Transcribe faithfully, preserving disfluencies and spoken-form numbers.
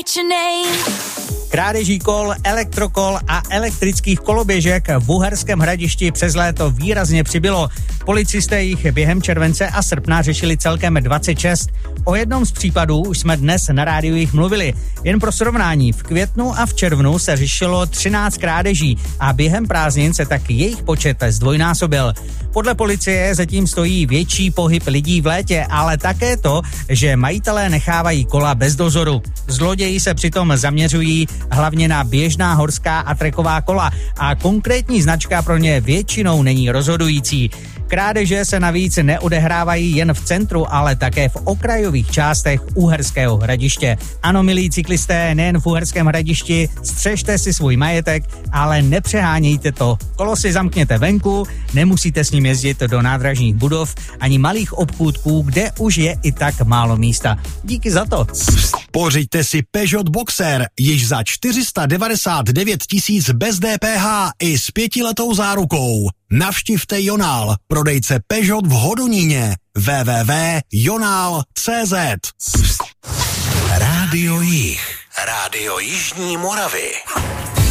write your name. Krádeží kol, elektrokol a elektrických koloběžek v Uherském Hradišti přes léto výrazně přibylo. Policisté jich během července a srpna řešili celkem dvacet šest. O jednom z případů už jsme dnes na rádiu jich mluvili. Jen pro srovnání, v květnu a v červnu se řešilo třináct krádeží a během prázdnin se tak jejich počet zdvojnásobil. Podle policie zatím stojí větší pohyb lidí v létě, ale také to, že majitelé nechávají kola bez dozoru. Zloději se přitom zaměřují hlavně na běžná horská a treková kola a konkrétní značka pro ně většinou není rozhodující. Krádeže se navíc neodehrávají jen v centru, ale také v okrajových částech Uherského Hradiště. Ano, milí cyklisté, nejen v Uherském Hradišti, střežte si svůj majetek, ale nepřehánějte to. Kolo si zamkněte venku, nemusíte s ním jezdit do nádražních budov ani malých obchůdků, kde už je i tak málo místa. Díky za to. Pořiďte si Peugeot Boxer již za čtyři sta devadesát devět tisíc bez D P H i s pětiletou zárukou. Navštivte Jonál, prodejce Peugeot v Hodoníně. w w w tečka jonál tečka cé zet. Rádio Jih. Rádio Jižní Moravy.